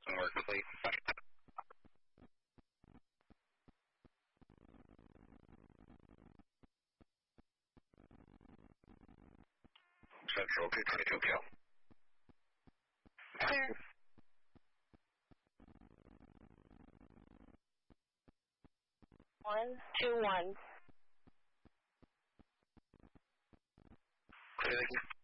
More complete. Central 222 kill. Clear. One, 2, 1. Clear.